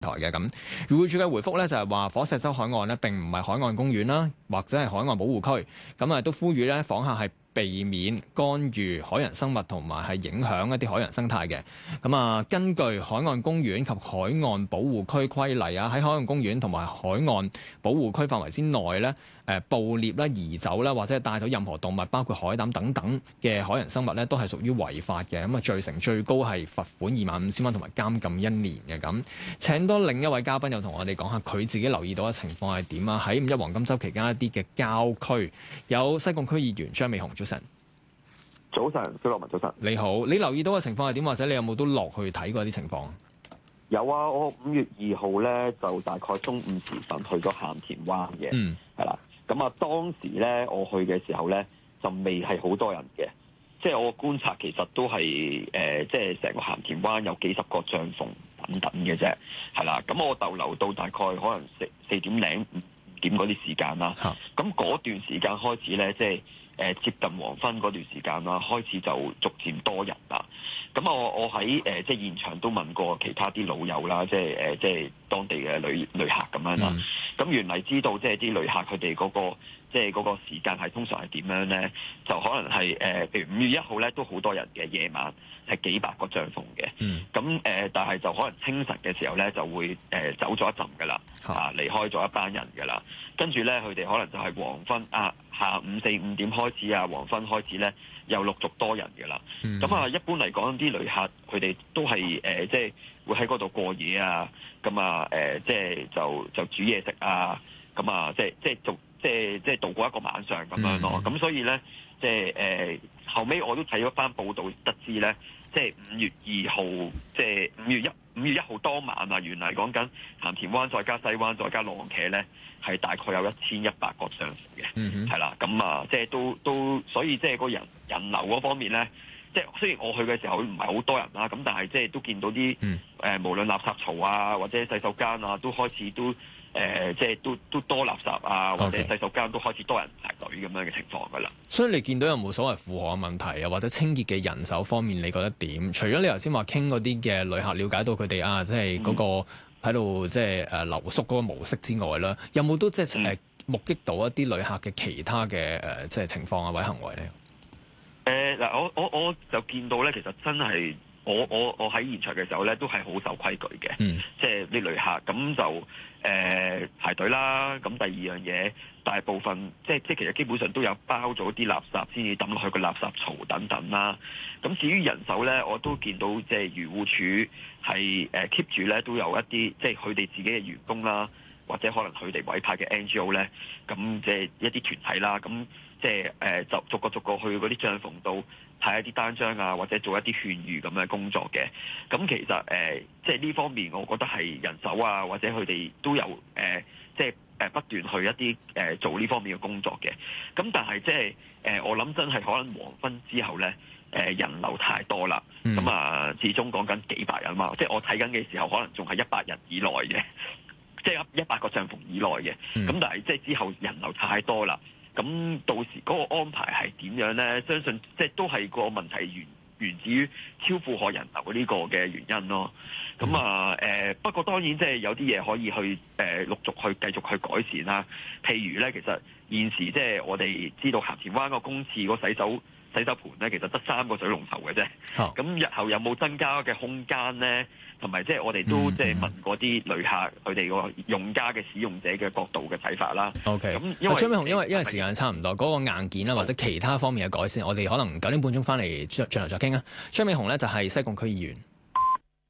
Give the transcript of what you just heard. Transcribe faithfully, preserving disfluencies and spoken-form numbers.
台嘅咁，漁護署嘅回覆咧就係話，火石洲海岸咧並唔係海岸公園啦，或者係海岸保護區，咁啊都呼籲咧訪客係避免干預海洋生物同埋係影響一啲海洋生態嘅。咁啊，根據海岸公園及海岸保護區規例啊，喺海岸公園同埋海岸保護區範圍之內咧，誒捕獵啦、移走啦，或者係帶走任何動物，包括海膽等等嘅海洋生物咧，都係屬於違法嘅。咁啊，罪成最高係罰款二萬五千蚊同埋監禁一年嘅。咁請多另一位嘉賓又同我哋講下佢自己留意到嘅情況係點啊？喺五一黃金週期間一啲嘅郊區，有西貢區議員張美雄，早晨。 早晨，小羅文早晨。 你好，你留意到嘅情況係點？或者你有冇都落去睇過啲情況？ 有啊，我五月二號咧就大概中午時分去咗鹹田灣嘅， 嗯， 係啦。咁啊，當時咧我去嘅時候咧就未係好多人嘅，即係我觀察其實都係誒、呃，即係成個鹹田灣有幾十個帳篷等等嘅啫，係啦。咁我逗留到大概可能四四點零五點嗰啲時間啦。咁嗰段時間開始咧，即係。誒接近黃昏嗰段時間啦，開始就逐漸多人啦。咁我我喺誒、呃、即係現場都問過其他啲老友啦，即係誒、呃、即係當地嘅旅旅客咁樣啦。咁、嗯、原嚟知道即係啲旅客佢哋嗰個即係嗰個時間係通常係點樣咧？就可能係誒、呃，譬如五月一號咧都好多人嘅，夜晚係幾百個帳篷嘅。咁誒、嗯呃，但係就可能清晨嘅時候咧就會誒、呃、走咗一陣㗎啦，啊離開咗一班人㗎啦。跟住咧佢哋可能就係黃昏啊。下午四五點開始啊，黃昏開始咧，又陸續多人嘅啦。咁啊、嗯，一般嚟講，啲旅客佢哋都係誒、呃，即係會喺嗰度過夜啊。咁啊，誒，即係就就煮嘢食啊。咁啊，即係即係做即係即係度過一個晚上咁樣咯。咁、嗯、所以咧，即係誒、呃、後尾我都睇咗翻報道，得知咧，即係五月二號，即係五月一五月一號當晚啊，原來講緊鹹田灣再加西灣再加浪茄咧。係大概有一千一百個帳篷嘅，係啦、mm，咁、hmm. 啊，即係都都，所以即係個人人流嗰方面咧，即係雖然我去嘅時候唔係好多人啦，咁但係即係都見到啲誒、mm hmm. 呃，無論垃圾槽啊，或者洗手間啊，都開始都誒、呃，即係都都多垃圾啊，或者洗手間都開始多人排隊咁樣嘅情況噶啦。 所以你見到有冇所謂負荷嘅問題啊，或者清潔嘅人手方面，你覺得點？除咗你頭先話傾嗰啲嘅旅客，了解到佢哋啊，即係嗰個。Mm hmm. 喺度即係誒留宿嗰個模式之外啦，有冇都即係誒目擊到一啲旅客嘅其他嘅誒即係情況啊或者行為咧？誒嗱、呃，我我我就見到咧，其實真係我我我喺現場嘅時候咧，都係好守規矩嘅，嗯、即係啲旅客咁就誒、呃、排隊啦。咁第二樣嘢，大部分即係即係其實基本上都有包咗啲垃圾先至抌落去個垃圾槽等等啦。咁至於人手咧，我都見到即係漁護署係誒 keep 住咧，都有一啲即係佢哋自己嘅員工啦，或者可能佢哋委派嘅 N G O 咧，咁即係一啲團體啦，咁即係誒就逐個逐個去嗰啲帳篷度睇一啲單張啊，或者做一啲勸喻咁嘅工作嘅。咁其實誒、呃、即係呢方面，我覺得係人手啊，或者佢哋都有誒、呃、即係誒不斷去一啲誒、呃、做呢方面嘅工作嘅。咁但係即係誒、呃、我諗真係可能黃昏之後咧。誒、呃、人流太多啦，咁、嗯、啊，始終講緊幾百人嘛，即係我睇緊嘅時候，可能仲係一百人以內嘅，即係一百個帳篷以內嘅。咁、嗯、但係即係之後人流太多啦，咁到時嗰個安排係點樣咧？相信即係都係個問題源源自於超負荷人流呢個嘅原因咯。咁、嗯、啊誒、呃，不過當然即係有啲嘢可以去誒、呃、陸續去繼續去改善啦。譬如咧，其實現時即係我哋知道鹹田灣個公廁個洗手。洗手盆咧，其實得三個水龍頭嘅啫。咁、oh. 日後有冇增加嘅空間咧？同埋即係我哋都即係問過啲旅客佢哋個用家嘅使用者嘅角度嘅睇法啦。 OK。咁因為張美雄，因為因為時間差唔多，嗰、那個硬件啦或者其他方面嘅改善，我哋可能九點半鐘翻嚟轉頭再傾啊。張美雄咧就係西貢區議員。